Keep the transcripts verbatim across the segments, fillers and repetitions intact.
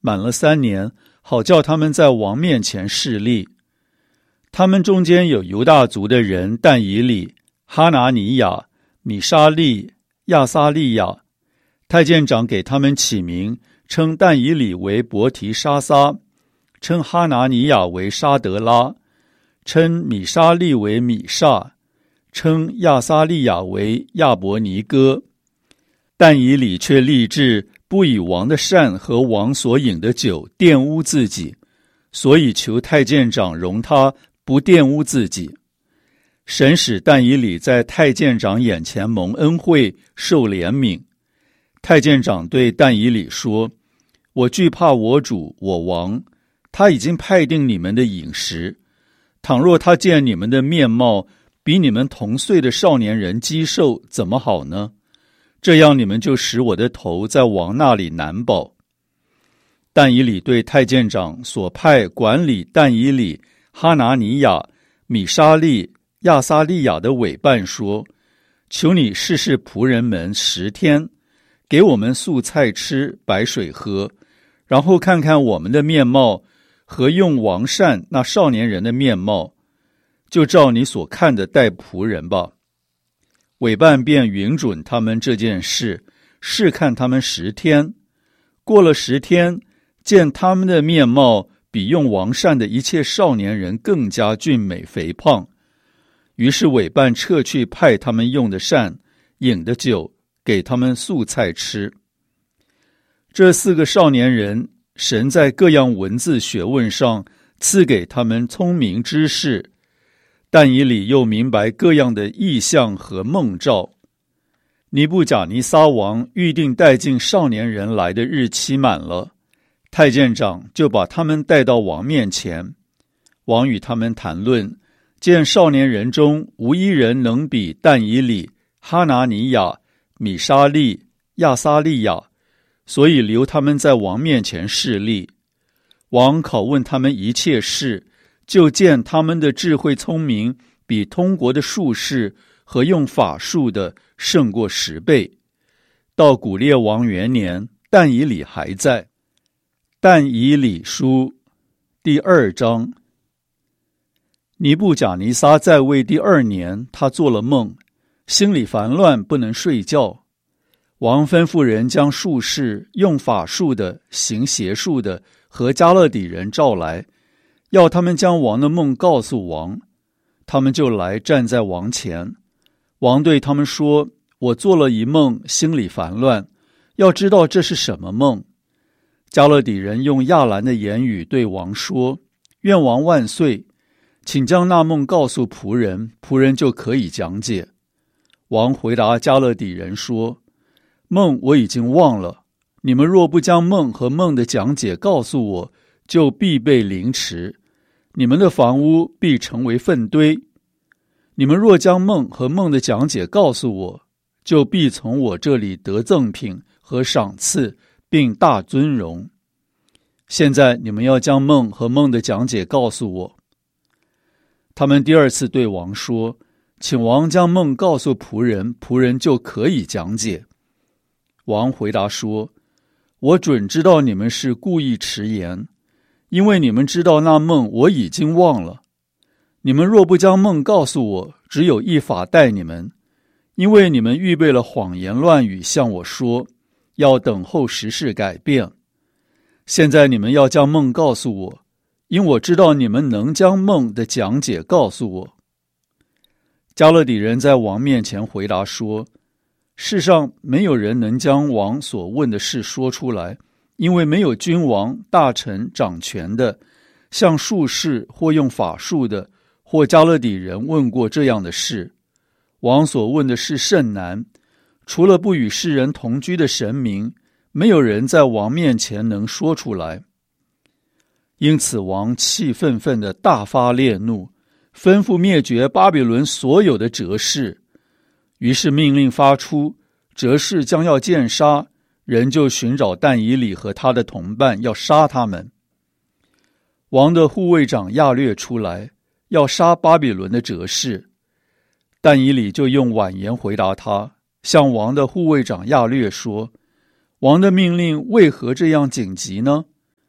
满了三年，好叫他们在王面前侍立。他们中间有犹大族的人但以理、哈拿尼亚、米沙利、亚撒利亚。太监长给他们起名，称但以理为伯提沙撒，称哈拿尼亚为沙德拉，称米沙利为米煞，称亚撒利亚为亚伯尼哥。但以理却立志不以王的膳和王所饮的酒玷污自己，所以求太监长容他不玷污自己。神使但以理在太监长眼前蒙恩惠，受怜悯。太监长对但以理说：我惧怕我主我王，他已经派定你们的饮食。倘若他见你们的面貌比你们同岁的少年人肌瘦，怎么好呢？这样你们就使我的头在王那里难保。但以理对太监长所派管理但以理、哈拿尼亚、米沙利、亚撒利亚的委办说：求你试试仆人们十天，给我们素菜吃，白水喝，然后看看我们的面貌和用王膳那少年人的面貌，就照你所看的待仆人吧。委办便允准他们这件事，试看他们十天。过了十天，见他们的面貌比用王膳的一切少年人更加俊美肥胖，于是委办撤去派他们用的膳、饮的酒，给他们素菜吃。这四个少年人，神在各样文字学问上赐给他们聪明知识，但以理又明白各样的异象和梦兆。尼布甲尼撒王预定带进少年人来的日期满了，太监长就把他们带到王面前。王与他们谈论，见少年人中无一人能比但以理、哈拿尼亚、米沙利、亚撒利亚，所以留他们在王面前侍立。王拷问他们一切事，就见他们的智慧聪明比通国的术士和用法术的胜过十倍。到古列王元年，但以理还在。但以理书第二章。尼布甲尼撒在位第二年，他做了梦，心里烦乱，不能睡觉。王吩咐人将术士、用法术的、行邪术的和加勒底人召来，要他们将王的梦告诉王。他们就来站在王前。王对他们说：我做了一梦，心里烦乱，要知道这是什么梦。加勒底人用亚兰的言语对王说：愿王万岁，请将那梦告诉仆人，仆人就可以讲解。王回答加勒底人说：梦我已经忘了，你们若不将梦和梦的讲解告诉我，就必被凌迟，你们的房屋必成为粪堆。你们若将梦和梦的讲解告诉我，就必从我这里得赠品和赏赐，并大尊荣。现在你们要将梦和梦的讲解告诉我。他们第二次对王说：请王将梦告诉仆人，仆人就可以讲解。王回答说：我准知道你们是故意迟延，因为你们知道那梦我已经忘了。你们若不将梦告诉我，只有一法待你们，因为你们预备了谎言乱语向我说，要等候时事改变。现在你们要将梦告诉我，因我知道你们能将梦的讲解告诉我。加勒底人在王面前回答说：世上没有人能将王所问的事说出来，因为没有君王、大臣、掌权的，像术士或用法术的，或加勒底人问过这样的事。王所问的事甚难，除了不与世人同居的神明，没有人在王面前能说出来。因此王气愤愤地大发烈怒，吩咐灭绝巴比伦所有的哲士。于是命令发出，哲士将要见杀，人就寻找但以理和他的同伴，要杀他们。王的护卫长亚略出来，要杀巴比伦的哲士。但以理就用婉言回答他，向王的护卫长亚略说：王的命令为何这样紧急呢？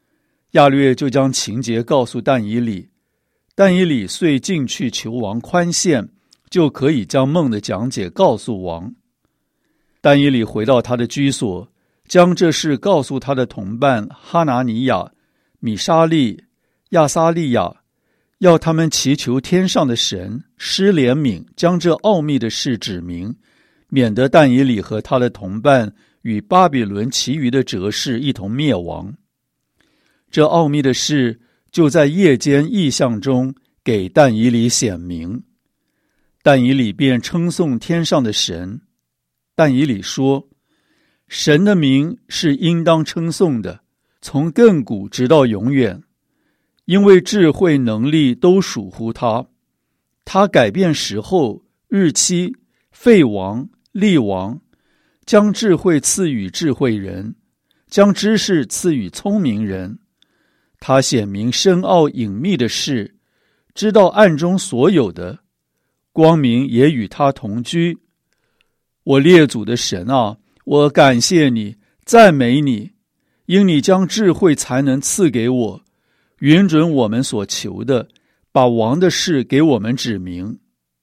亚略就将情节告诉但以理，但以理遂进去求王宽限，就可以将梦的讲解告诉王。但以理回到他的居所，将这事告诉他的同伴哈拿尼亚、米沙利、亚撒利亚，要他们祈求天上的神施怜悯，将这奥秘的事指明，免得但以理和他的同伴与巴比伦其余的哲士一同灭亡。这奥秘的事就在夜间异象中给但以理显明。但以理便称颂天上的神。但以理说，神的名是应当称颂的，从亘古直到永远，因为智慧能力都属乎他。他改变时候、日期、废王、立王，将智慧赐予智慧人，将知识赐予聪明人。他显明深奥隐秘的事，知道暗中所有的，光明也与他同居。我列祖的神啊，我感谢你，赞美你，因你将智慧才能赐给我，允准我们所求的，把王的事给我们指明。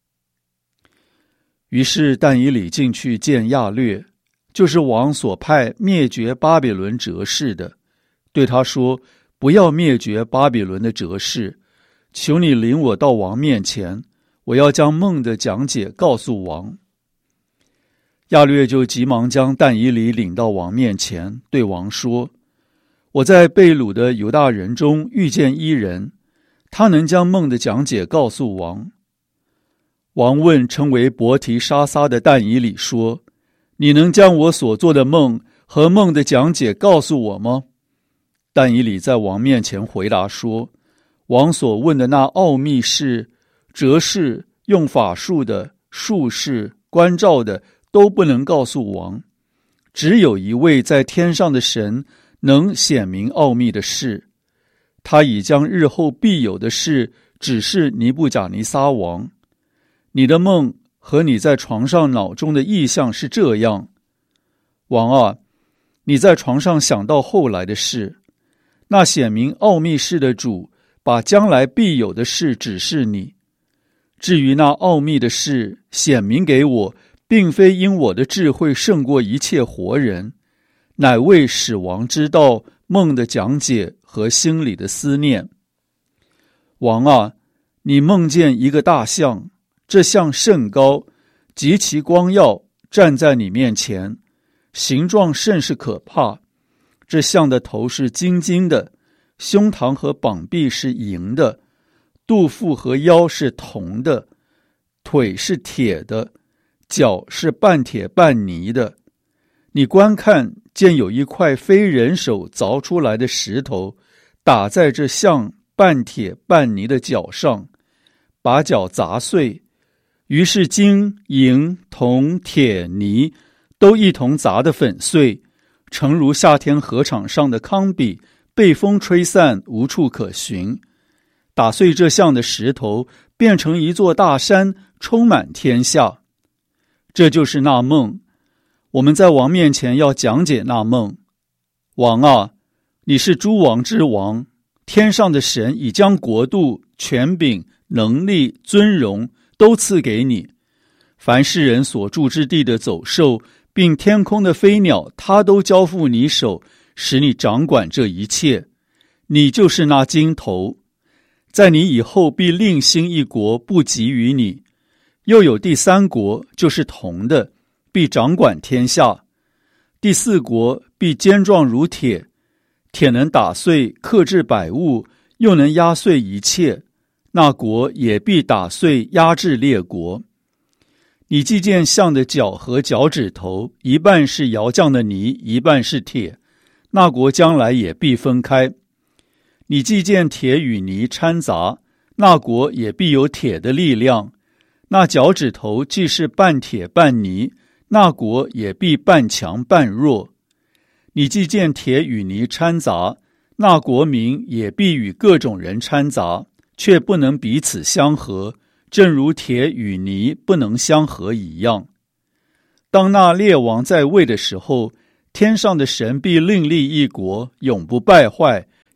于是但以理进去见亚略，就是王所派灭绝巴比伦哲士的，对他说，不要灭绝巴比伦的哲士，求你领我到王面前，我要将梦的讲解告诉王。亚略就急忙将但以理领到王面前，对王说，我在被掳的犹大人中遇见一人，他能将梦的讲解告诉王。王问称为伯提沙撒的但以理说，你能将我所做的梦和梦的讲解告诉我吗？但以理在王面前回答说，王所问的那奥秘事，哲士、用法术的、术士、观照的，都不能告诉王，只有一位在天上的神能显明奥秘的事，他已将日后必有的事指示尼布甲尼撒王。你的梦和你在床上脑中的意象是这样。王啊，你在床上想到后来的事，那显明奥秘事的主把将来必有的事指示你。至于那奥秘的事显明给我，并非因我的智慧胜过一切活人，乃为使王知道梦的讲解和心里的思念。王啊，你梦见一个大象，这象甚高，极其光耀，站在你面前，形状甚是可怕。这象的头是金金的，胸膛和膀臂是银的，肚腹和腰是铜的，腿是铁的，脚是半铁半泥的。你观看，见有一块非人手凿出来的石头，打在这像半铁半泥的脚上，把脚砸碎。于是金、银、铜、铁、泥都一同砸得粉碎，诚如夏天河场上的糠秕，被风吹散，无处可寻。打碎这像的石头，变成一座大山，充满天下。这就是那梦，我们在王面前要讲解那梦。王啊，你是诸王之王，天上的神已将国度、权柄、能力、尊荣都赐给你。凡世人所住之地的走兽，并天空的飞鸟，他都交付你手，使你掌管这一切。你就是那金头，在你以后必另兴一国，不及于你。又有第三国，就是铜的，必掌管天下。第四国必坚壮如铁，铁能打碎克制百物，又能压碎一切。那国也必打碎压制列国。你既见象的脚和脚趾头，一半是窑匠的泥，一半是铁，那国将来也必分开。你既见铁与泥掺杂，那国也必有铁的力量。那脚趾头既是半铁半泥，那国也必半强半弱。你既见铁与泥掺杂，那国民也必与各种人掺杂，却不能彼此相合，正如铁与泥不能相合一样。当那列王在位的时候，天上的神必另立一国，永不败坏，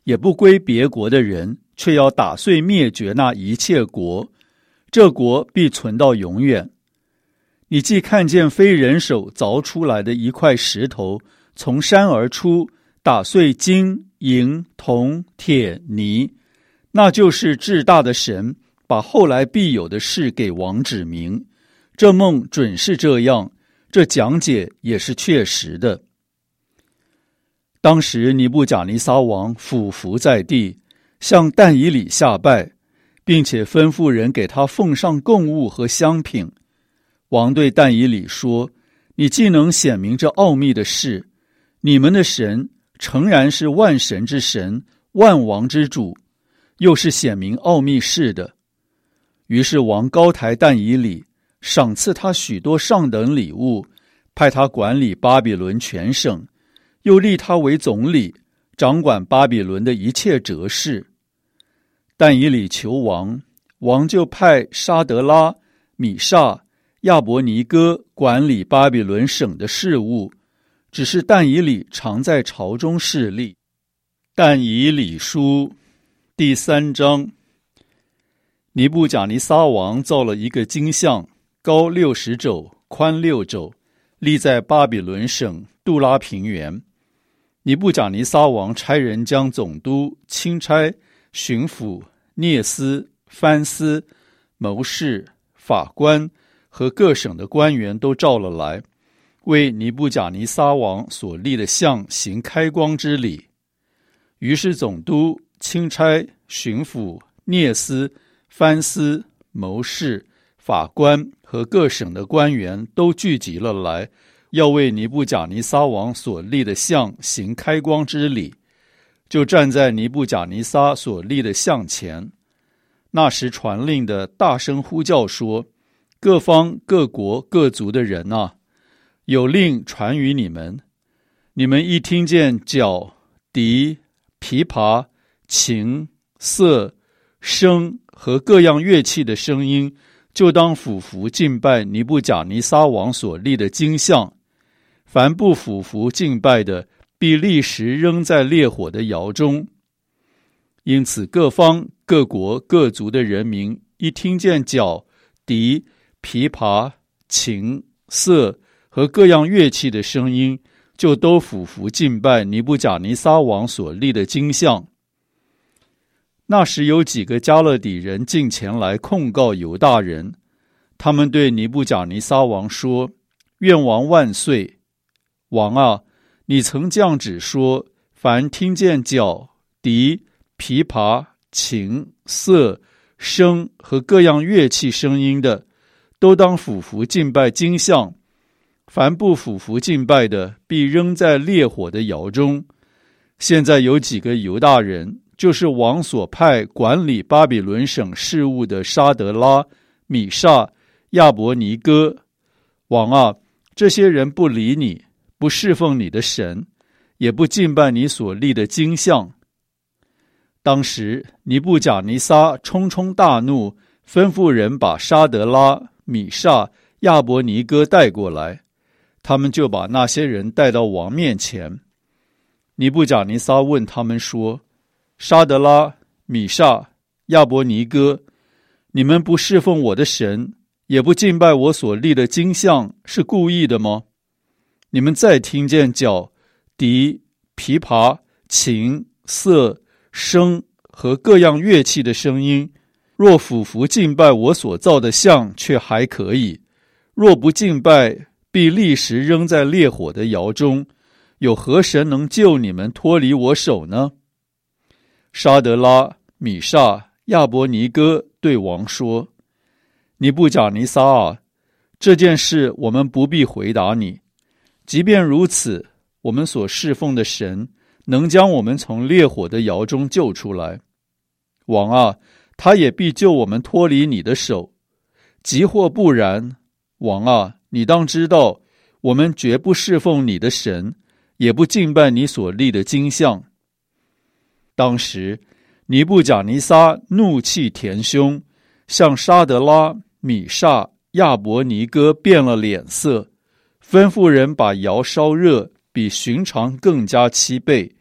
也不归别国的人，却要打碎灭绝那一切国，这国必存到永远。你既看见非人手凿出来的一块石头从山而出，打碎金银铜铁泥，那就是至大的神把后来必有的事给王指明。这梦准是这样，这讲解也是确实的。当时尼布甲尼撒王俯伏在地，向但以理下拜，并且吩咐人给他奉上供物和香品。王对但以理说，你既能显明这奥秘的事，你们的神诚然是万神之神，万王之主，又是显明奥秘事的。于是王高抬但以理，赏赐他许多上等礼物，派他管理巴比伦全省，又立他为总理，掌管巴比伦的一切哲事。但以理求王，王就派沙德拉、米煞、亚伯尼哥管理巴比伦省的事务，只是但以理常在朝中侍立。但以理书第三章。尼布甲尼撒王造了一个金像，高六十肘，宽六肘，立在巴比伦省杜拉平原。尼布甲尼撒王差人将总督、钦差、巡抚、聂司、藩司、谋士、法官和各省的官员都召了来，为尼布甲尼撒王所立的像行开光之礼。于是总督、钦差、巡抚、聂司、藩司、谋士、法官和各省的官员都聚集了来，要为尼布甲尼撒王所立的像行开光之礼，就站在尼布甲尼撒所立的像前。那时传令的大声呼叫说，各方各国各族的人啊，有令传于你们，你们一听见角、笛、琵琶、琴、瑟、笙和各样乐器的声音，就当俯伏敬拜尼布甲尼撒王所立的金像。凡不俯伏敬拜的，必立时扔在烈火的窑中。因此各方各国各族的人民一听见角、笛、琵琶、琴、瑟和各样乐器的声音，就都俯伏敬拜尼布甲尼撒王所立的金像。那时有几个加勒底人进前来控告犹大人，他们对尼布甲尼撒王说，愿王万岁！王啊，你曾降旨说，凡听见角、笛、琵琶、琴、瑟、笙和各样乐器声音的，都当俯伏敬拜金像。凡不俯伏敬拜的，必扔在烈火的窑中。现在有几个犹大人，就是王所派管理巴比伦省事务的沙德拉、米煞、亚伯尼哥。王啊，这些人不理你，不侍奉你的神，也不敬拜你所立的金像。当时尼布甲尼撒冲冲大怒，吩咐人把沙德拉、米煞、亚伯尼哥带过来，他们就把那些人带到王面前。尼布甲尼撒问他们说，沙德拉、米煞、亚伯尼哥，你们不侍奉我的神，也不敬拜我所立的金像，是故意的吗？你们再听见角、笛、琵琶、琴、瑟、笙和各样乐器的声音，若俯伏敬拜我所造的像，却还可以；若不敬拜，必立时扔在烈火的窑中。有何神能救你们脱离我手呢？沙德拉、米煞、亚伯尼哥对王说，尼布甲尼撒啊，这件事我们不必回答你。即便如此，我们所侍奉的神能将我们从烈火的窑中救出来。王啊，他也必救我们脱离你的手。即或不然，王啊，你当知道，我们绝不侍奉你的神，也不敬拜你所立的金像。当时尼布甲尼撒怒气填胸，向沙德拉、米煞、亚伯尼哥变了脸色，吩咐人把窑烧热，比寻常更加七倍，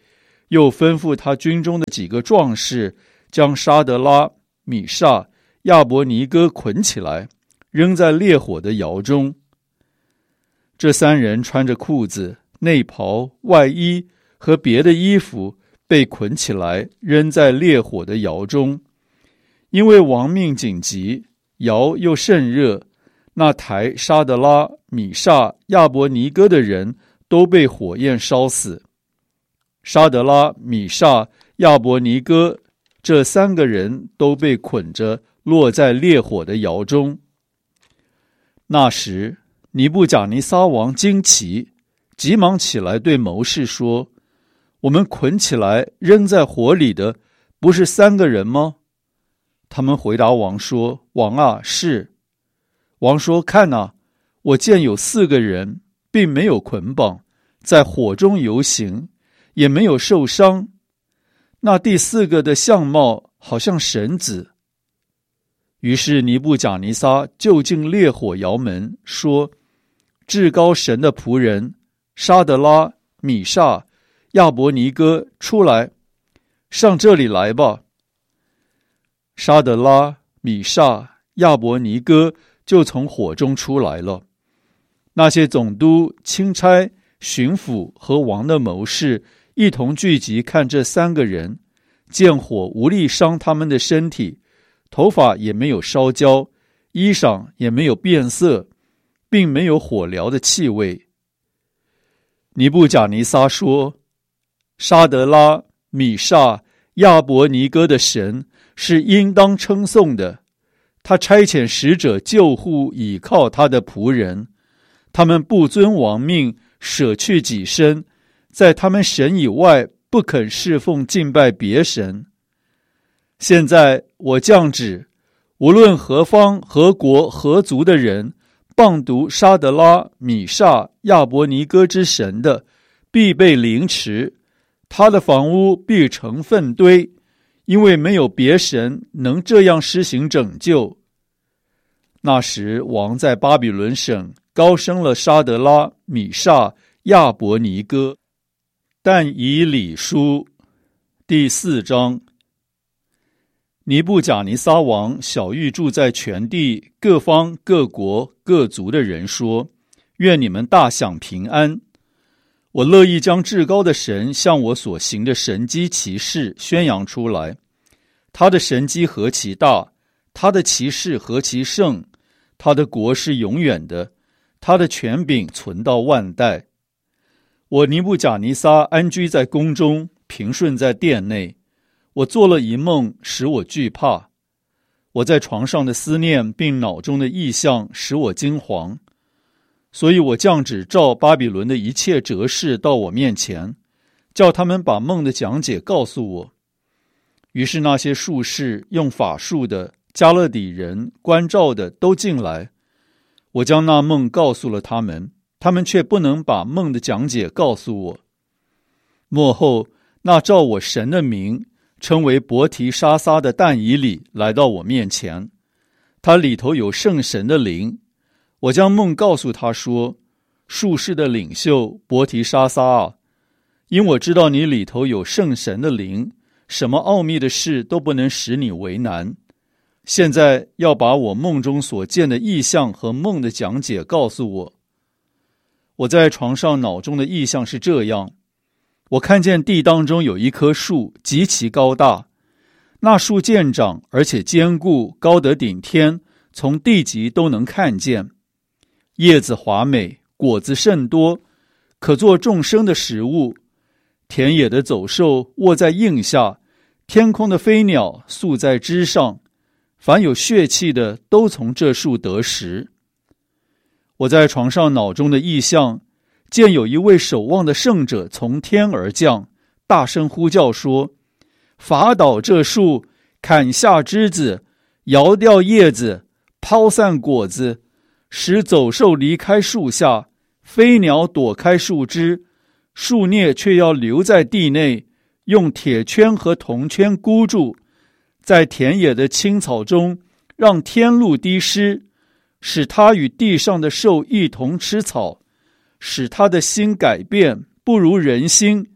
又吩咐他军中的几个壮士将沙德拉、米煞、亚伯尼哥捆起来，扔在烈火的窑中。这三人穿着裤子、内袍、外衣和别的衣服，被捆起来扔在烈火的窑中。因为王命紧急，窑又甚热，那抬沙德拉、米煞、亚伯尼哥的人都被火焰烧死。沙德拉、米煞、亚伯尼哥这三个人都被捆着落在烈火的窑中。那时尼布甲尼撒王惊奇，急忙起来对谋士说：我们捆起来扔在火里的不是三个人吗？他们回答王说：王啊，是。王说：看啊，我见有四个人，并没有捆绑，在火中游行，也没有受伤。那第四个的相貌好像神子。于是尼布甲尼撒就近烈火窑门，说：至高神的仆人沙德拉、米煞、亚伯尼哥，出来，上这里来吧。沙德拉、米煞、亚伯尼哥就从火中出来了。那些总督、钦差、巡抚和王的谋士一同聚集看这三个人，见火无力伤他们的身体，头发也没有烧焦，衣裳也没有变色，并没有火燎的气味。尼布甲尼撒说：沙德拉、米煞、亚伯尼哥的神是应当称颂的，他差遣使者救护倚靠他的仆人，他们不遵王命，舍去己身，在他们神以外不肯侍奉敬拜别神。现在我降旨，无论何方何国何族的人谤读沙德拉、米煞、亚伯尼哥之神的，必被凌迟，他的房屋必成粪堆，因为没有别神能这样施行拯救。那时王在巴比伦省高升了沙德拉、米煞、亚伯尼哥。但以理书第四章。尼布甲尼撒王晓谕住在全地各方各国各族的人说：愿你们大享平安。我乐意将至高的神向我所行的神迹奇事宣扬出来。他的神迹何其大，他的奇事何其盛，他的国是永远的，他的权柄存到万代。我尼布甲尼撒安居在宫中，平顺在殿内。我做了一梦，使我惧怕。我在床上的思念并脑中的意象使我惊惶。所以我降旨召巴比伦的一切哲士到我面前，叫他们把梦的讲解告诉我。于是那些术士、用法术的、加勒底人、关照的都进来。我将那梦告诉了他们，他们却不能把梦的讲解告诉我。末后，那照我神的名称为伯提沙撒的但以理来到我面前，他里头有圣神的灵。我将梦告诉他说：术士的领袖伯提沙撒啊，因我知道你里头有圣神的灵，什么奥秘的事都不能使你为难。现在要把我梦中所见的异象和梦的讲解告诉我。我在床上脑中的异象是这样：我看见地当中有一棵树，极其高大，那树健长，而且坚固，高得顶天，从地极都能看见。叶子华美，果子甚多，可做众生的食物。田野的走兽卧在荫下，天空的飞鸟宿在枝上，凡有血气的都从这树得食。我在床上脑中的异象，见有一位守望的圣者从天而降，大声呼叫说：伐倒这树，砍下枝子，摇掉叶子，抛散果子，使走兽离开树下，飞鸟躲开树枝，树孽却要留在地内，用铁圈和铜圈箍住，在田野的青草中让天露滴湿，使它与地上的兽一同吃草，使他的心改变，不如人心，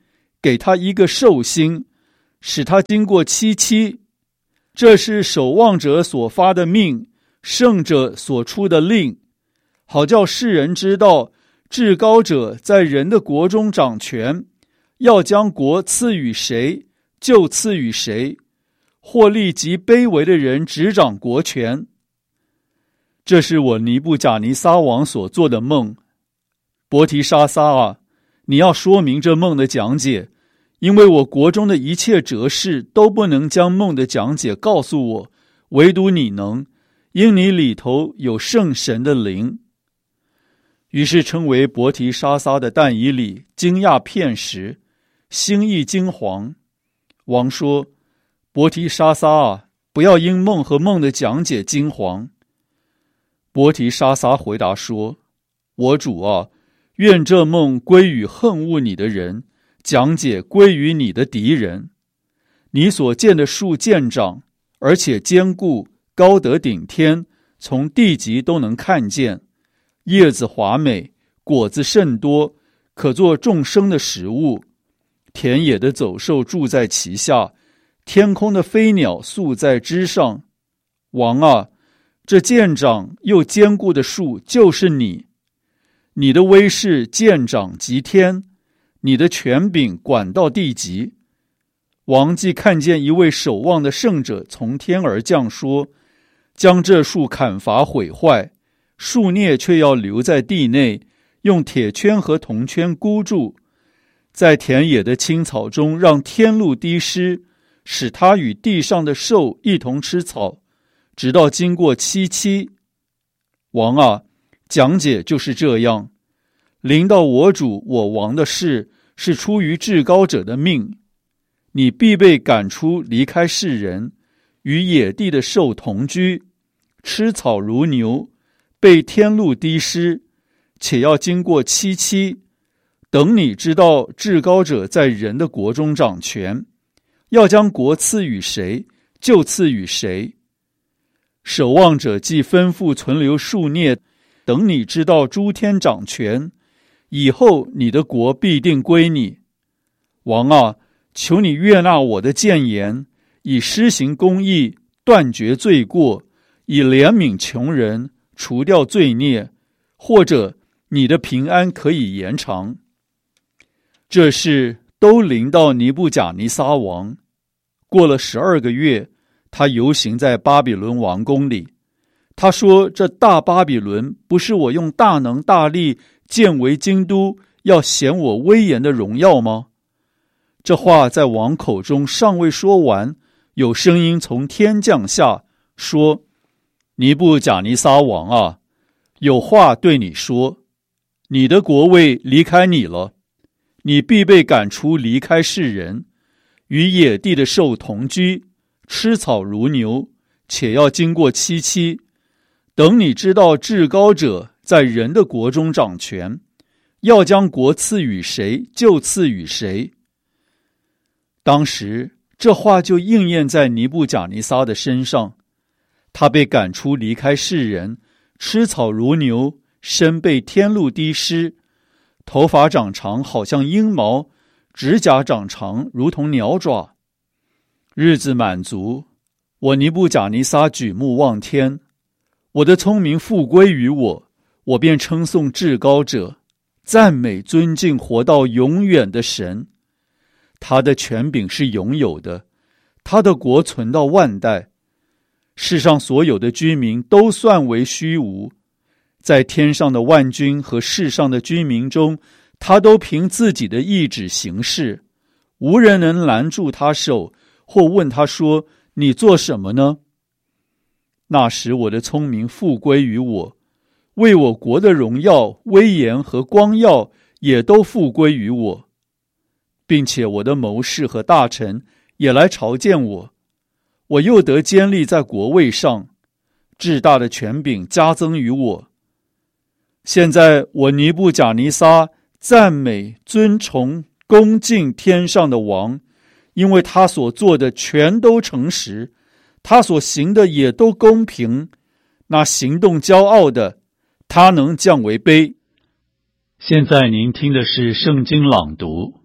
给他一个寿星，使他经过七期。这是守望者所发的命，圣者所出的令，好叫世人知道至高者在人的国中掌权，要将国赐予谁，就赐予谁，或立极卑微的人执掌国权。这是我尼布甲尼撒王所做的梦。伯提沙撒啊，你要说明这梦的讲解，因为我国中的一切哲士都不能将梦的讲解告诉我，唯独你能，因你里头有圣神的灵。于是称为伯提沙撒的但以理惊讶片时，心意惊惶。王说：伯提沙撒啊，不要因梦和梦的讲解惊惶。伯提沙撒回答说：我主啊，愿这梦归于恨恶你的人，讲解归于你的敌人。你所见的树见长，而且坚固，高得顶天，从地极都能看见，叶子华美，果子甚多，可做众生的食物。田野的走兽住在其下，天空的飞鸟宿在枝上。王啊，这健长又坚固的树就是你，你的威势健长及天，你的权柄管到地极。王既看见一位守望的圣者从天而降，说：将这树砍伐毁坏，树孽却要留在地内，用铁圈和铜圈箍住，在田野的青草中让天露滴湿，使它与地上的兽一同吃草，直到经过七期。王啊，讲解就是这样。临到我主我王的事，是出于至高者的命。你必被赶出，离开世人，与野地的兽同居，吃草如牛，被天露滴湿，且要经过七期。等你知道至高者在人的国中掌权，要将国赐予谁，就赐予谁。守望者既吩咐存留数孽，等你知道诸天掌权，以后你的国必定归你。王啊，求你悦纳我的谏言，以施行公义，断绝罪过，以怜悯穷人，除掉罪孽，或者你的平安可以延长。这事都临到尼布甲尼撒王。过了十二个月，他游行在巴比伦王宫里。他说：这大巴比伦不是我用大能大力建为京都，要显我威严的荣耀吗？这话在王口中尚未说完，有声音从天降下，说：尼布甲尼撒王啊，有话对你说，你的国位离开你了，你必被赶出，离开世人，与野地的兽同居，吃草如牛，且要经过七期。等你知道至高者在人的国中掌权，要将国赐予谁，就赐予谁。当时这话就应验在尼布甲尼撒的身上，他被赶出，离开世人，吃草如牛，身被天露滴湿，头发长长好像鹰毛，指甲长长如同鸟爪。日子满足，我尼布甲尼撒举目望天，我的聪明复归于我，我便称颂至高者，赞美尊敬活到永远的神。他的权柄是永有的，他的国存到万代。世上所有的居民都算为虚无，在天上的万军和世上的居民中，他都凭自己的意志行事，无人能拦住他手，或问他说：你做什么呢？那时我的聪明复归于我，为我国的荣耀、威严和光耀也都复归于我，并且我的谋士和大臣也来朝见我，我又得坚立在国位上，至大的权柄加增于我。现在我尼布甲尼撒赞美、尊崇、恭敬天上的王，因为他所做的全都诚实，他所行的也都公平。那行动骄傲的，他能降为卑。现在您听的是圣经朗读。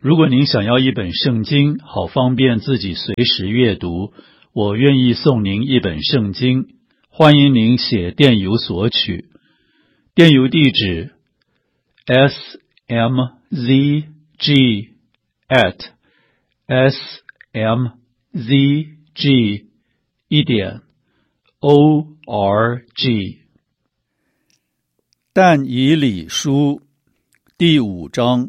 如果您想要一本圣经，好方便自己随时阅读，我愿意送您一本圣经，欢迎您写电邮索取。电邮地址 s m z g at s m z g 一点 o r g。 但以理书第五章。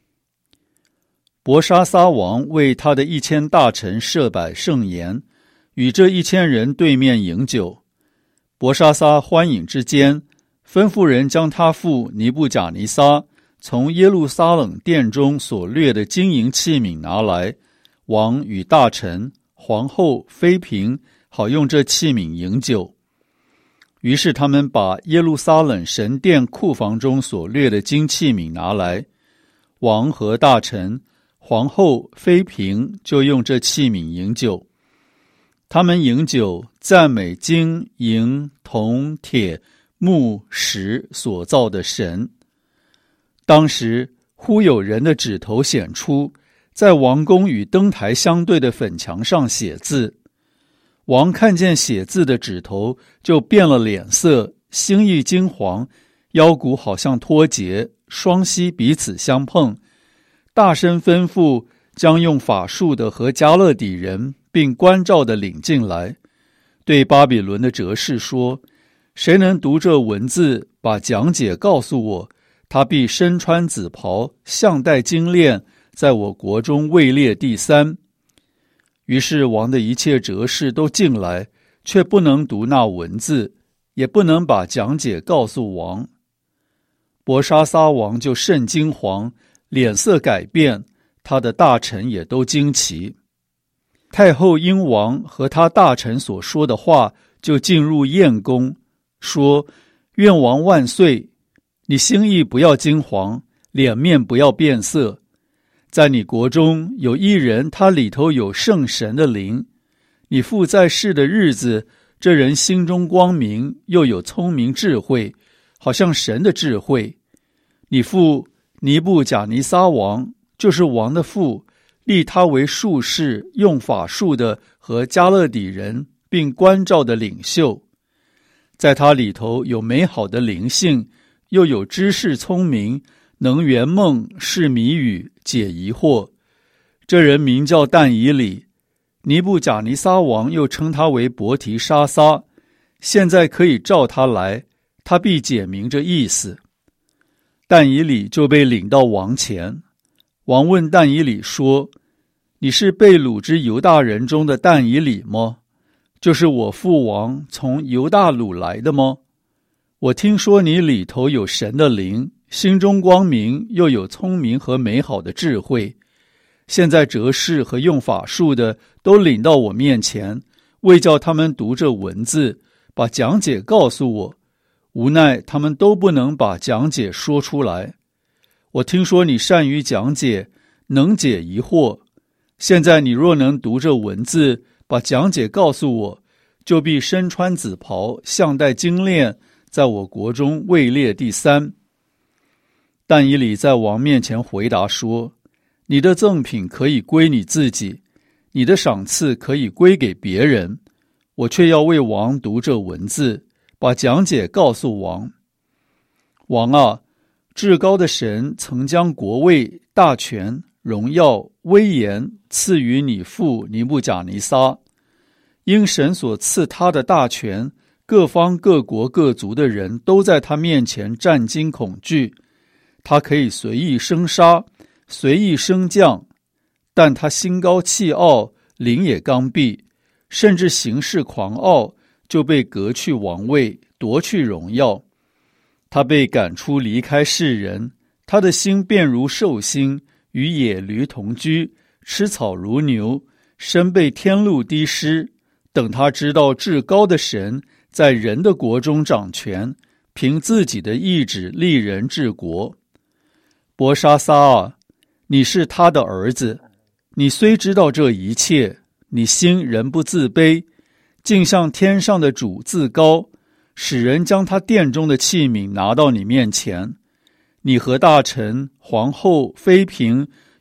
伯沙撒王为他的一千大臣设摆盛筵，与这一千人对面饮酒。伯沙撒欢饮之间，吩咐人将他父尼布甲尼撒从耶路撒冷殿中所掠的金银器皿拿来，王与大臣、皇后、妃嫔好用这器皿饮酒。于是他们把耶路撒冷神殿库房中所掠的金器皿拿来，王和大臣、皇后、妃嫔就用这器皿饮酒。他们饮酒，赞美金、银、铜、铁、木、石所造的神。当时忽有人的指头显出，在王宫与灯台相对的粉墙上写字。王看见写字的指头，就变了脸色，心意惊惶，腰骨好像脱节，双膝彼此相碰，大声吩咐将用法术的和加勒底人并关照的领进来，对巴比伦的哲士说：谁能读这文字，把讲解告诉我，他必身穿紫袍，项戴金链，在我国中位列第三。于是王的一切哲士都进来，却不能读那文字，也不能把讲解告诉王。伯沙撒王就甚惊惶，脸色改变，他的大臣也都惊奇。太后因王和他大臣所说的话，就进入宴宫，说：愿王万岁！你心意不要惊惶，脸面不要变色。在你国中有一人，他里头有圣神的灵。你父在世的日子，这人心中光明，又有聪明智慧，好像神的智慧。你父尼布甲尼撒王，就是王的父，立他为术士，用法术的和加勒底人，并关照的领袖。在他里头有美好的灵性，又有知识聪明，能圆梦，释谜语，解疑惑。这人名叫但以理，尼布甲尼撒王又称他为伯提沙撒。现在可以召他来，他必解明这意思。但以理就被领到王前。王问但以理说：你是被掳之犹大人中的但以理吗？就是我父王从犹大掳来的吗？我听说你里头有神的灵，心中光明，又有聪明和美好的智慧。现在哲士和用法术的都领到我面前，为叫他们读这文字，把讲解告诉我。无奈他们都不能把讲解说出来。我听说你善于讲解，能解疑惑。现在你若能读这文字，把讲解告诉我，就必身穿紫袍，项戴金链，在我国中位列第三。但以理在王面前回答说：你的赠品可以归你自己，你的赏赐可以归给别人，我却要为王读这文字，把讲解告诉王。王啊，至高的神曾将国位、大权、荣耀、威严赐予你父尼布甲尼撒。因神所赐他的大权，各方各国各族的人都在他面前战惊恐惧。他可以随意生杀，随意升降，但他心高气傲，灵也刚愎，甚至行事狂傲，就被革去王位，夺去荣耀。他被赶出离开世人，他的心变如兽心，与野驴同居，吃草如牛，身被天露滴湿。等他知道至高的神在人的国中掌权，凭自己的意志立人治国。伯沙撒啊，你是他的儿子，你虽知道这一切，你心仍不自卑，竟向天上的主自高，使人将他殿中的器皿拿到你面前。你和大臣、皇后、妃嫔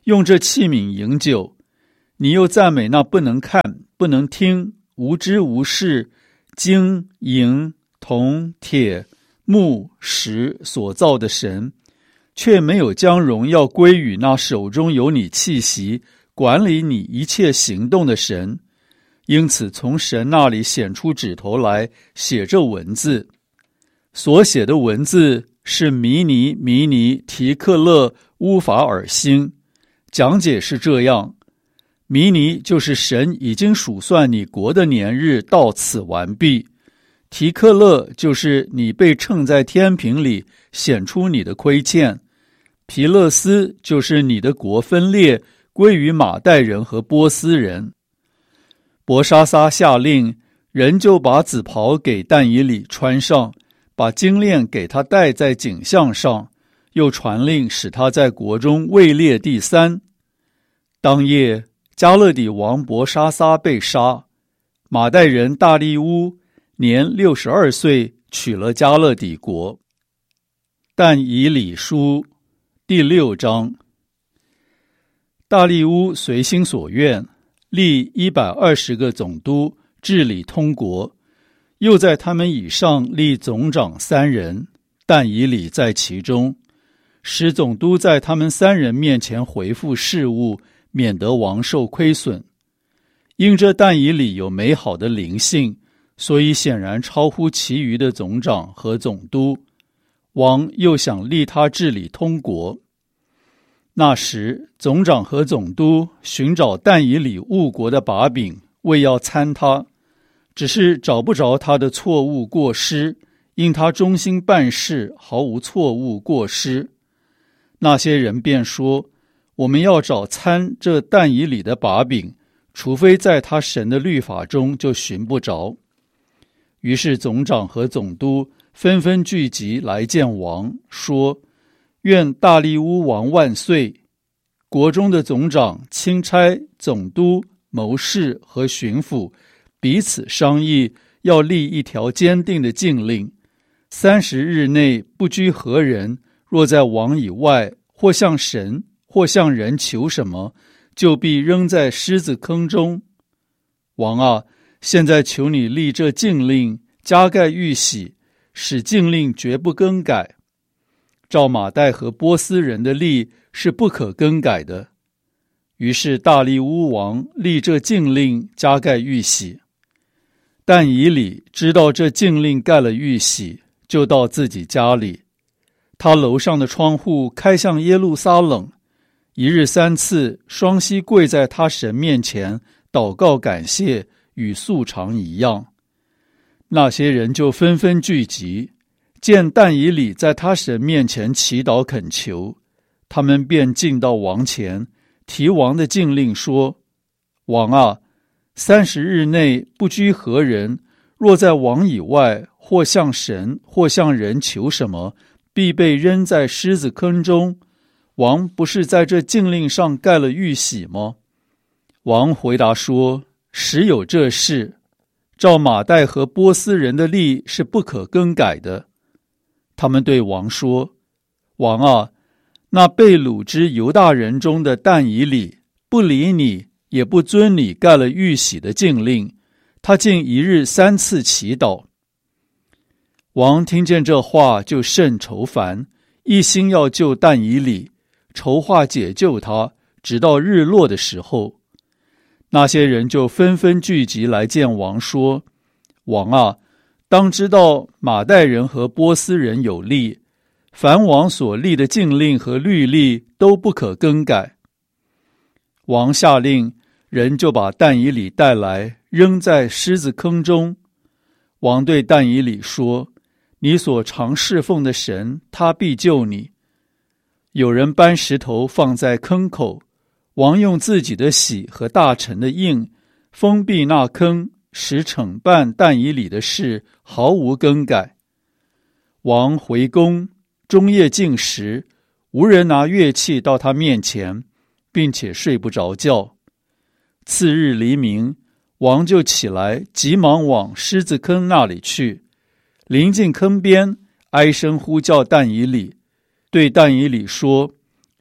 用这器皿饮酒。你又赞美那不能看、不能听、无知无识、金、银、铜、铁、木、石所造的神，却没有将荣耀归于那手中有你气息、管理你一切行动的神。因此从神那里显出指头来，写着文字。所写的文字是弥尼、弥尼、提克勒、乌法尔星。讲解是这样：弥尼就是神已经数算你国的年日到此完毕；提克勒就是你被称在天平里，显出你的亏欠；皮勒斯就是你的国分裂，归于马代人和波斯人。伯沙撒下令，人就把紫袍给但以理穿上，把金链给他戴在颈项上，又传令使他在国中位列第三。当夜，加勒底王伯沙撒被杀，马代人大利乌年六十二岁，取了加勒底国。但以理书第六章。大利乌随心所愿，立一百二十个总督，治理通国，又在他们以上立总长三人，但以理在其中，使总督在他们三人面前回复事务，免得王受亏损。因这但以理有美好的灵性，所以显然超乎其余的总长和总督。王又想立他治理通国。那时总长和总督寻找但以理误国的把柄，为要参他，只是找不着他的错误过失，因他忠心办事，毫无错误过失。那些人便说，我们要找参这但以理的把柄，除非在他神的律法中，就寻不着。于是总长和总督纷纷聚集来见王，说，愿大利乌王万岁！国中的总长、钦差、总督、谋士和巡抚彼此商议，要立一条坚定的禁令：三十日内不拘何人，若在王以外，或向神，或向人求什么，就必扔在狮子坑中。王啊，现在求你立这禁令，加盖玉玺，使禁令绝不更改。照马代和波斯人的例是不可更改的。于是大利乌王立这禁令，加盖玉玺。但以理知道这禁令盖了玉玺，就到自己家里，他楼上的窗户开向耶路撒冷，一日三次双膝跪在他神面前，祷告感谢，与素常一样。那些人就纷纷聚集，见但以理在他神面前祈祷恳求，他们便进到王前，提王的禁令说，王啊，三十日内不拘何人，若在王以外，或向神，或向人求什么，必被扔在狮子坑中。王不是在这禁令上盖了玉玺吗？王回答说，实有这事，照马代和波斯人的例是不可更改的。他们对王说，王啊，那被掳之犹大人中的但以理不理你，也不遵你盖了玉玺的禁令，他竟一日三次祈祷。王听见这话，就甚愁烦，一心要救但以理，筹划解救他，直到日落的时候。那些人就纷纷聚集来见王，说，王啊，当知道马代人和波斯人有例，凡王所立的禁令和律例都不可更改。王下令，人就把但以理带来，扔在狮子坑中。王对但以理说，你所常侍奉的神，他必救你。有人搬石头放在坑口，王用自己的玺和大臣的印封闭那坑，使惩办但以理的事毫无更改。王回宫，终夜禁食，无人拿乐器到他面前，并且睡不着觉。次日黎明，王就起来，急忙往狮子坑那里去。临近坑边，哀声呼叫但以理，对但以理说，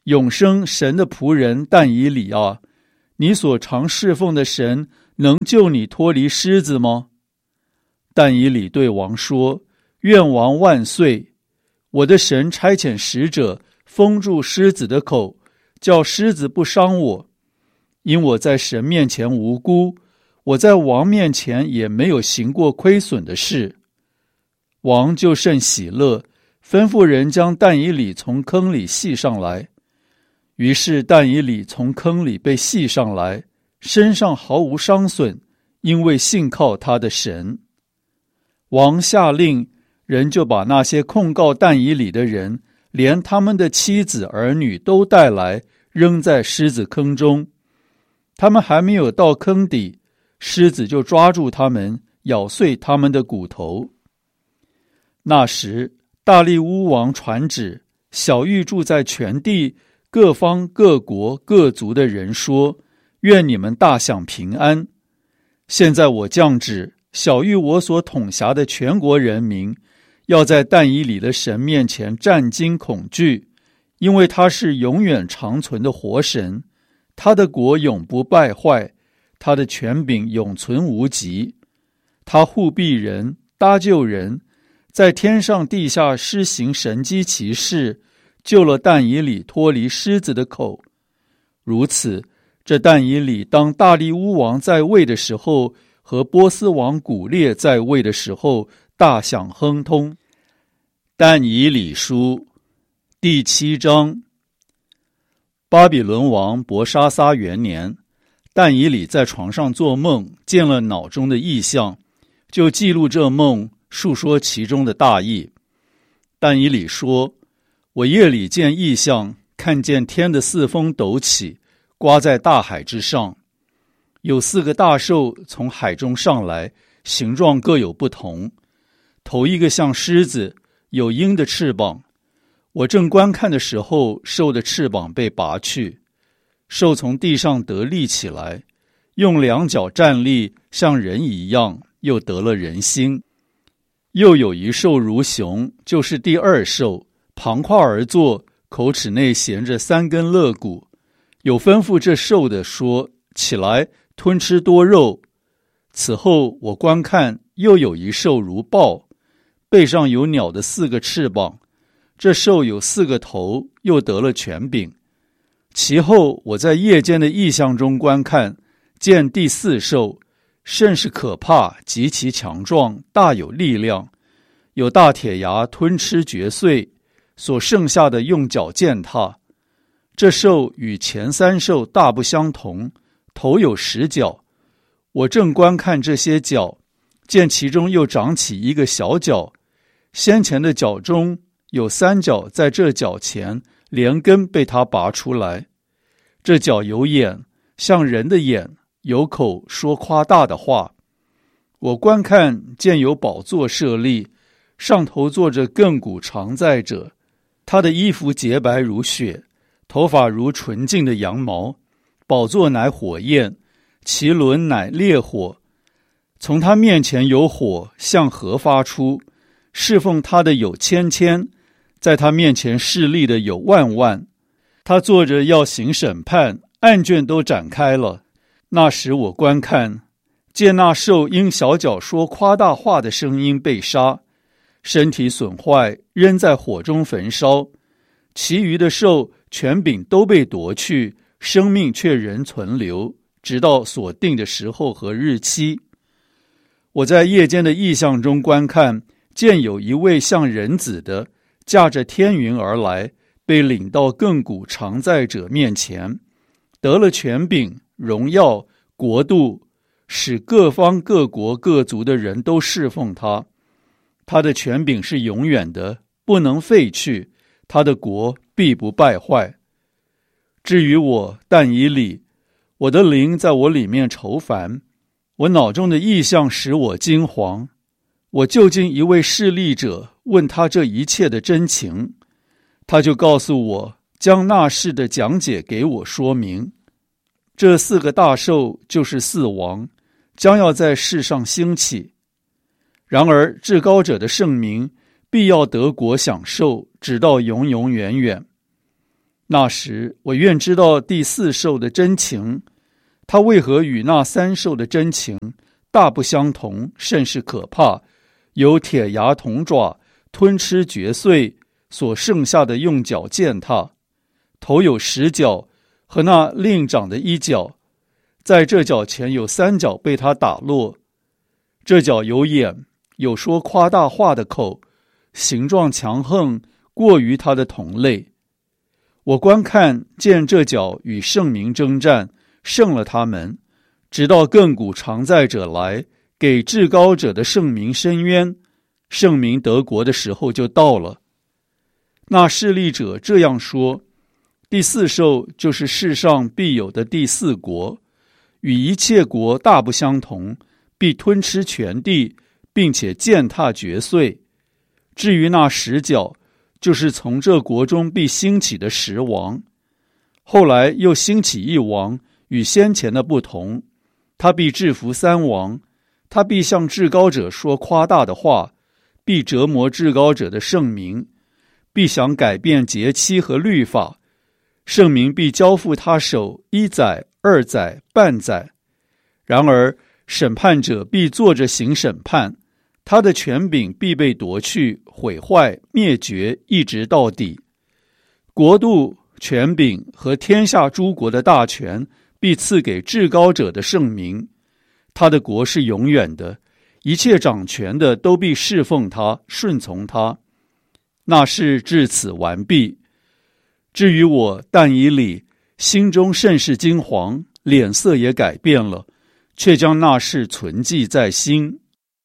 永生神的仆人但以理啊，你所常侍奉的神能救你脱离狮子吗？但以理对王说：愿王万岁！我的神差遣使者封住狮子的口，叫狮子不伤我。因我在神面前无辜，我在王面前也没有行过亏损的事。王就甚喜乐，吩咐人将但以理从坑里系上来。于是但以理从坑里被系上来，身上毫无伤损，因为信靠他的神。王下令，人就把那些控告但以理的人，连他们的妻子儿女都带来，扔在狮子坑中。他们还没有到坑底，狮子就抓住他们，咬碎他们的骨头。那时大利乌王传旨，晓谕住在全地各方各国各族的人说：愿你们大享平安。现在我降旨，晓谕我所统辖的全国人民，要在但以理的神面前战惊恐惧，因为他是永远长存的活神，他的国永不败坏，他的权柄永存无极。他护庇人，搭救人，在天上地下施行神迹奇事，救了但以理脱离狮子的口。如此，这但以理当大利乌王在位的时候，和波斯王古列在位的时候，大享亨通。但以理书第七章。巴比伦王伯沙撒元年，但以理在床上做梦，见了脑中的异象，就记录这梦，述说其中的大意。但以理说：我夜里见异象，看见天的四风陡起，刮在大海之上，有四个大兽从海中上来，形状各有不同。头一个像狮子，有鹰的翅膀。我正观看的时候，兽的翅膀被拔去，兽从地上得立起来，用两脚站立，像人一样，又得了人心。又有一兽如熊，就是第二兽，旁跨而坐，口齿内衔着三根肋骨。有吩咐这兽的说：起来，吞吃多肉。此后我观看，又有一兽如豹，背上有鸟的四个翅膀，这兽有四个头，又得了权柄。其后我在夜间的异象中观看，见第四兽，甚是可怕，极其强壮，大有力量，有大铁牙吞吃嚼碎，所剩下的用脚践踏。这兽与前三兽大不相同，头有十角。我正观看这些角，见其中又长起一个小角，先前的角中有三角在这角前，连根被它拔出来。这角有眼，像人的眼，有口，说夸大的话。我观看，见有宝座设立，上头坐着亘古常在者，他的衣服洁白如雪，头发如纯净的羊毛。宝座乃火焰，其轮乃烈火。从他面前有火向河发出，侍奉他的有千千，在他面前侍立的有万万。他坐着要行审判，案卷都展开了。那时我观看，见那兽因小脚说夸大话的声音被杀，身体损坏，扔在火中焚烧。其余的兽权柄都被夺去，生命却仍存留，直到所定的时候和日期。我在夜间的异象中观看，见有一位像人子的，驾着天云而来，被领到亘古常在者面前，得了权柄、荣耀、国度，使各方各国各族的人都侍奉他。他的权柄是永远的，不能废去，他的国必不败坏。至于我但以理，我的灵在我里面愁烦，我脑中的异象使我惊惶。我就近一位侍立者，问他这一切的真情，他就告诉我，将那事的讲解给我说明。这四个大兽就是四王，将要在世上兴起。然而至高者的圣名必要得国享受，直到永永远远。 那时我愿知道第四兽的真情，它为何与那三兽的真情大不相同，甚是可怕，有铁牙铜爪，吞吃嚼碎，所剩下的用脚践踏，头有十角，和那另长的一角，在这角前有三角被他打落。这角有眼，有说夸大话的口，形状强横，过于他的同类。我观看见这角与圣民征战，胜了他们，直到亘古常在者来，给至高者的圣民伸冤，圣民得国的时候就到了。那势力者这样说，第四兽就是世上必有的第四国，与一切国大不相同，必吞吃全地，并且践踏嚼碎。至于那十角，就是从这国中必兴起的十王。后来又兴起一王，与先前的不同，他必制服三王，他必向至高者说夸大的话，必折磨至高者的圣民，必想改变节期和律法，圣民必交付他手一载、二载、半载。然而审判者必坐着行审判，他的权柄必被夺去、毁坏、灭绝，一直到底。国度、权柄和天下诸国的大权必赐给至高者的圣民，他的国是永远的，一切掌权的都必侍奉他、顺从他。那事至此完毕。至于我但以理，心中甚是惊惶，脸色也改变了，却将那事存记在心。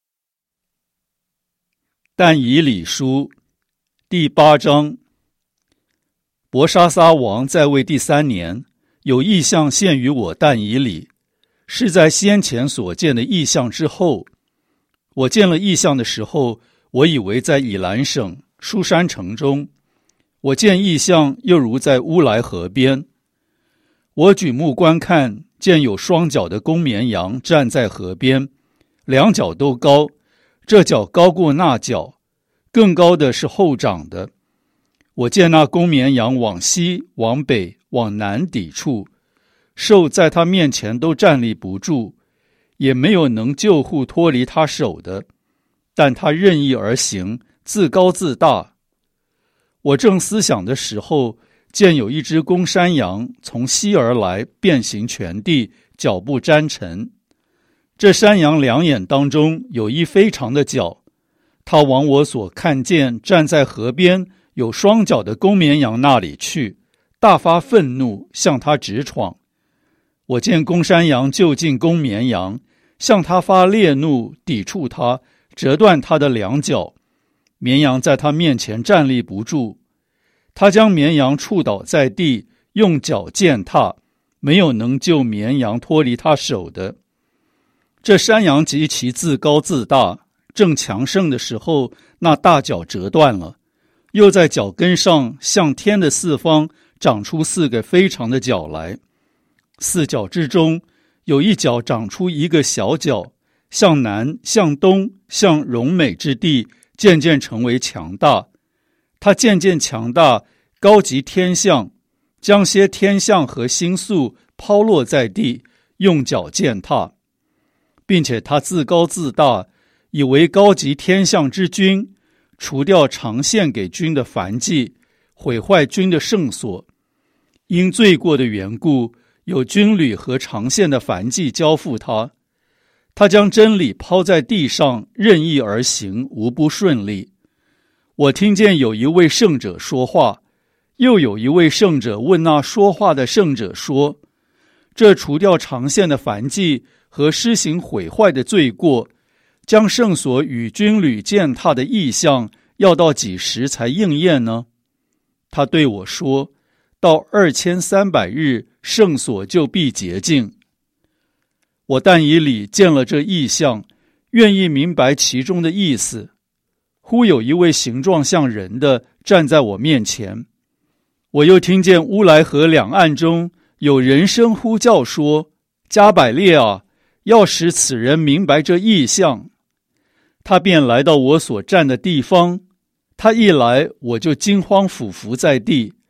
但以理书第八章。伯沙撒王在位第三年，有异象现于我但以理，是在先前所见的异象之后。我见了异象的时候，我以为在以兰省书珊城中，我见异象又如在乌来河边。我举目观看，见有双脚的公绵羊站在河边，两脚都高，这脚高过那脚，更高的是后长的。我见那公绵羊往西、往北、往南抵触，兽在他面前都站立不住，也没有能救护脱离他手的，但他任意而行，自高自大。我正思想的时候，见有一只公山羊从西而来，遍行全地，脚步沾尘。这山羊两眼当中有一非常的角，它往我所看见站在河边有双脚的公绵羊那里去，大发愤怒，向他直闯。我见公山羊就近公绵羊，向他发烈怒，抵触他，折断他的两脚。绵羊在他面前站立不住，他将绵羊触倒在地，用脚践踏，没有能救绵羊脱离他手的。这山羊极其自高自大，正强盛的时候，那大脚折断了，又在脚跟上向天的四方长出四个非常的角来。四角之中有一角长出一个小角，向南、向东、向荣美之地，渐渐成为强大。它渐渐强大，高及天象，将些天象和星宿抛落在地，用脚践踏，并且他自高自大，以为高级天象之君，除掉常献给君的燔祭，毁坏君的圣所。因罪过的缘故，有军旅和常献的燔祭交付他，他将真理抛在地上，任意而行，无不顺利。我听见有一位圣者说话，又有一位圣者问那说话的圣者说，这除掉常献的燔祭和施行毁坏的罪过，将圣所与军旅践踏的异象，要到几时才应验呢？他对我说，到二千三百日，圣所就必洁净。我但以理见了这异象，愿意明白其中的意思。忽有一位形状像人的站在我面前，我又听见乌来河两岸中有人声呼叫说，加百列啊，要使此人明白这异象。他便来到我所站的地方，他一来，我就惊慌俯伏在地。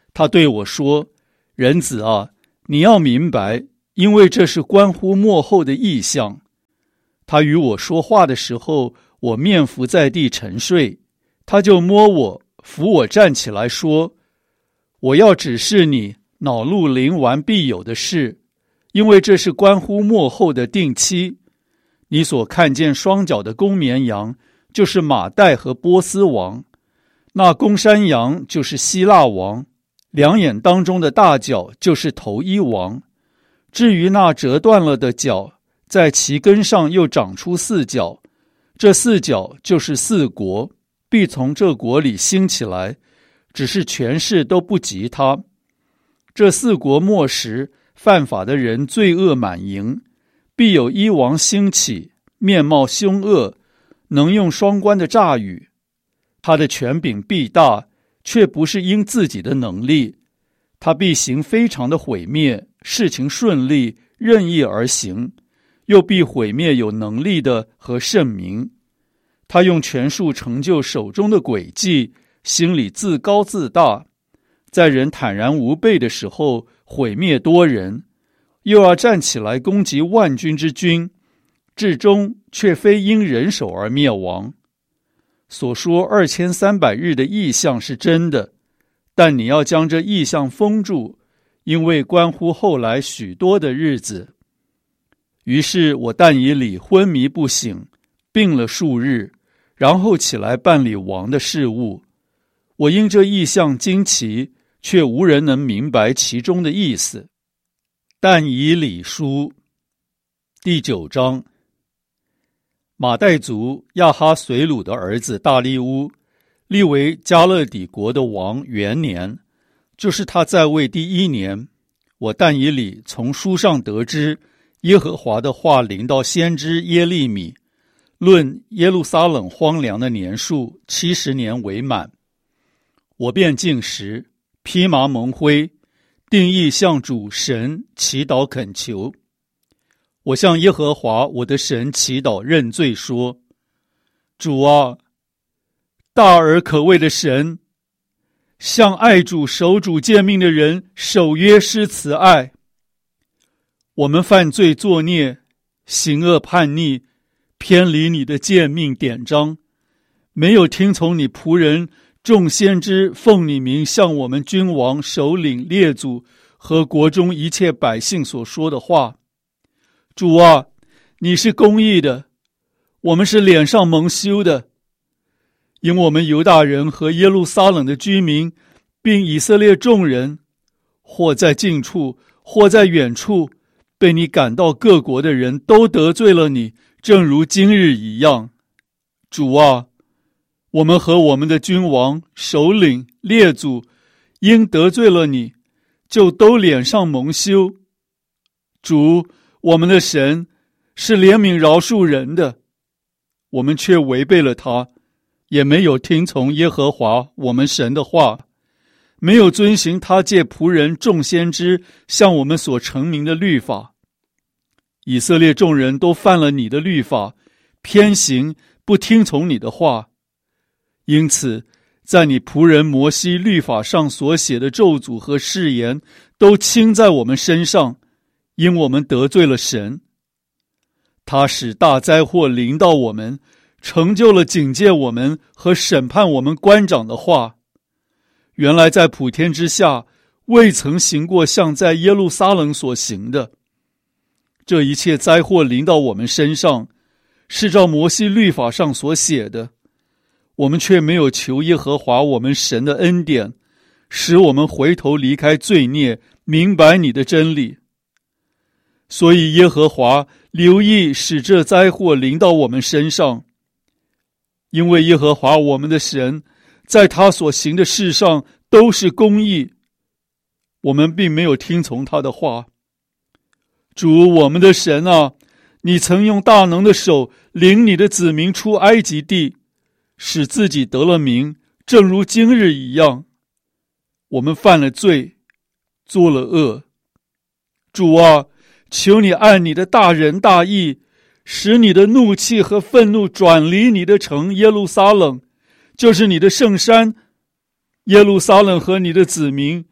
他对我说：人子啊，你要明白，因为这是关乎末后的异象。他与我说话的时候，我面伏在地沉睡，他就摸我，扶我站起来说：我要指示你恼怒临完必有的事，因为这是关乎末后的定期。你所看见双脚的公绵羊，就是马代和波斯王；那公山羊就是希腊王；两眼当中的大角就是头一王。至于那折断了的角，在其根上又长出四角，这四角就是四国，必从这国里兴起来，只是权势都不及他。这四国末时，犯法的人罪恶满盈，必有一王兴起，面貌凶恶，能用双关的诈语。他的权柄必大，却不是因自己的能力。他必行非常的毁灭，事情顺利，任意而行，又必毁灭有能力的和圣民。他用权术成就手中的诡计，心里自高自大，在人坦然无备的时候毁灭多人，又要站起来攻击万军之君，至终却非因人手而灭亡。所说二千三百日的异象是真的，但你要将这异象封住，因为关乎后来许多的日子。于是我但以理昏迷不醒，病了数日，然后起来办理王的事务。我因这异象惊奇，却无人能明白其中的意思。但以理书第九章。马代族亚哈随鲁的儿子大利乌，立为加勒底国的王元年，就是他在位第一年，我但以理从书上得知，耶和华的话临到先知耶利米，论耶路撒冷荒凉的年数七十年为满。我便进食，披麻蒙灰，定义向主神祈祷恳求。我向耶和华我的神祈祷认罪说：主啊，大而可畏的神，向爱主守主诫命的人守约施慈爱。我们犯罪作孽，行恶叛逆，偏离你的诫命典章，没有听从你仆人众先知奉你名向我们君王首领列祖和国中一切百姓所说的话。主啊，你是公义的，我们是脸上蒙羞的，因我们犹大人和耶路撒冷的居民，并以色列众人，或在近处，或在远处，被你赶到各国的人都得罪了你，正如今日一样。主啊，我们和我们的君王、首领、列祖，因得罪了你，就都脸上蒙羞。主，我们的神是怜悯饶恕人的，我们却违背了他，也没有听从耶和华我们神的话，没有遵行他借仆人众先知向我们所成名的律法。以色列众人都犯了你的律法，偏行不听从你的话，因此在你仆人摩西律法上所写的咒诅和誓言都倾在我们身上，因我们得罪了神。他使大灾祸临到我们，成就了警戒我们和审判我们官长的话。原来在普天之下未曾行过像在耶路撒冷所行的。这一切灾祸临到我们身上，是照摩西律法上所写的，我们却没有求耶和华我们神的恩典，使我们回头离开罪孽，明白你的真理。所以耶和华留意使这灾祸临到我们身上，因为耶和华我们的神在他所行的事上都是公义，我们并没有听从他的话。主我们的神啊，你曾用大能的手领你的子民出埃及地，使自己得了名，正如今日一样。我们犯了罪，做了恶。主啊，求你按你的大仁大义，使你的怒气和愤怒转离你的城耶路撒冷，就是你的圣山。耶路撒冷和你的子民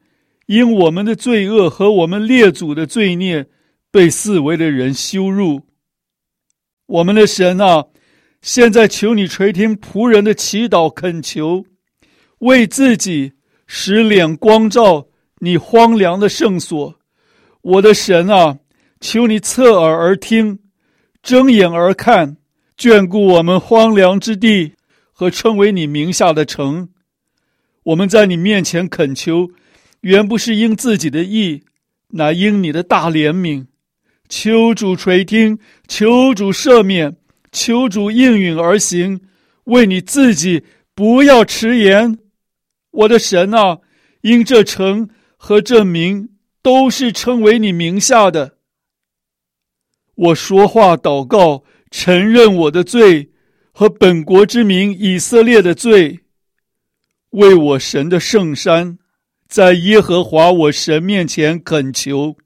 因我们的罪恶和我们列祖的罪孽，被四围的人羞辱。我们的神啊，现在求你垂听仆人的祈祷恳求，为自己使脸光照你荒凉的圣所。我的神啊，求你侧耳而听，睁眼而看，眷顾我们荒凉之地和称为你名下的城。我们在你面前恳求，原不是因自己的义，乃因你的大怜悯。求主垂听，求主赦免，求主应允而行，为你自己不要迟延。我的神啊，因这城和这名都是称为你名下的。我说话祷告，承认我的罪和本国之民以色列的罪，为我神的圣山，在耶和华我神面前恳求。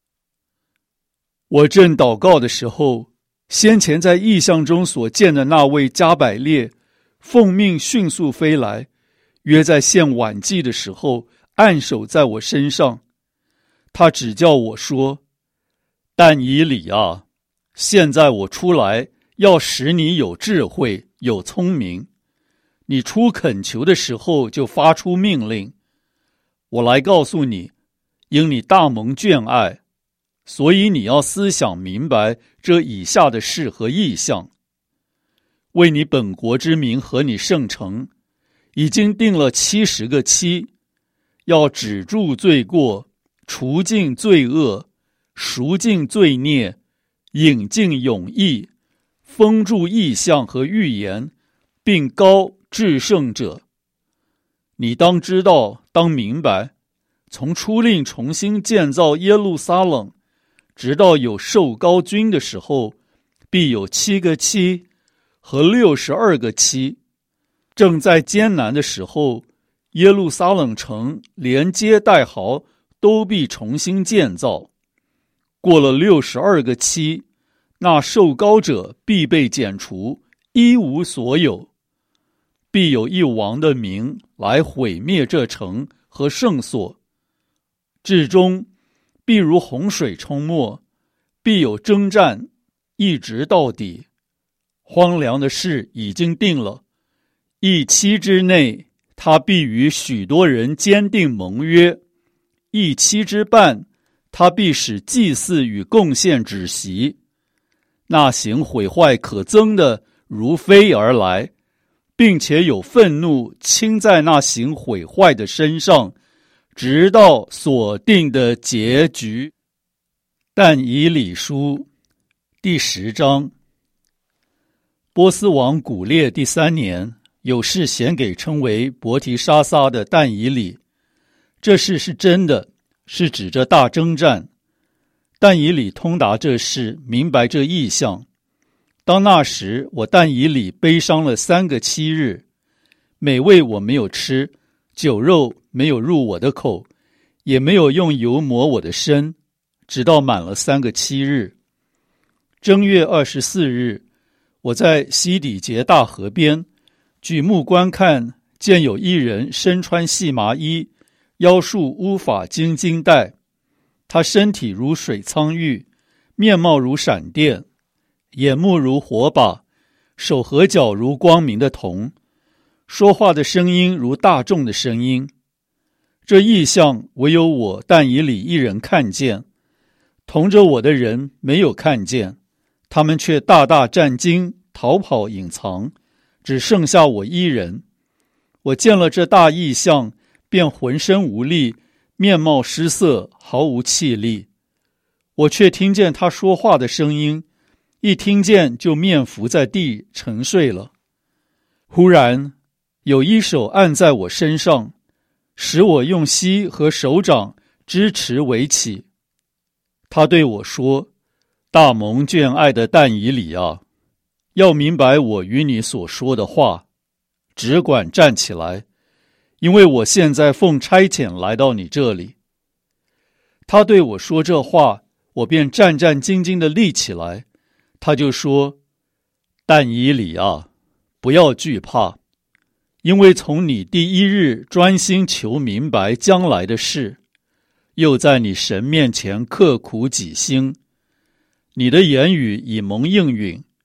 我正祷告的时候，先前在异象中所见的那位加百列奉命迅速飞来，约在献晚祭的时候按手在我身上。他指教我说：但以理啊，现在我出来要使你有智慧有聪明，你出恳求的时候就发出命令。我来告诉你，因你大蒙眷爱，所以你要思想明白这以下的事和意象。为你本国之民和你圣城，已经定了七十个期，要止住罪过，除尽罪恶，赎尽罪孽，引进永义，封住异象和预言，并高至圣者。你当知道，当明白，从出令重新建造耶路撒冷，直到有受膏君的时候，必有七个期和六十二个期。正在艰难的时候，耶路撒冷城连街带壕都必重新建造。过了六十二个期，那受膏者必被剪除，一无所有。必有一王的名来毁灭这城和圣所，至终必如洪水冲没，必有征战，一直到底。荒凉的事已经定了，一期之内，他必与许多人坚定盟约；一期之半，他必使祭祀与贡献止息。那行毁坏可憎的如飞而来，并且有愤怒倾在那行毁坏的身上，直到所定的结局。但以理书第十章。波斯王古列第三年，有事显给称为伯提沙撒的但以理。这事是真的，是指着大征战。但以理通达这事，明白这意象。当那时，我但以理悲伤了三个七日，美味我没有吃，酒肉没有入我的口，也没有用油抹我的身，直到满了三个七日。正月二十四日，我在西底结大河边，举目观看，见有一人身穿细麻衣，腰束乌法金金带，他身体如水苍玉，面貌如闪电，眼目如火把，手和脚如光明的铜，说话的声音如大众的声音。这异象唯有我但以理一人看见，同着我的人没有看见，他们却大大战惊，逃跑隐藏，只剩下我一人。我见了这大异象，便浑身无力，面貌失色，毫无气力。我却听见他说话的声音，一听见就面伏在地沉睡了。忽然有一手按在我身上，使我用膝和手掌支持围起。他对我说：大蒙眷爱的但以理啊，要明白我与你所说的话，只管站起来，因为我现在奉差遣来到你这里。他对我说这话，我便战战兢兢地立起来。他就说：但以理啊，不要惧怕，因为从你第一日专心求明白将来的事， 又在你神面前刻苦己心。你的言语已蒙应允，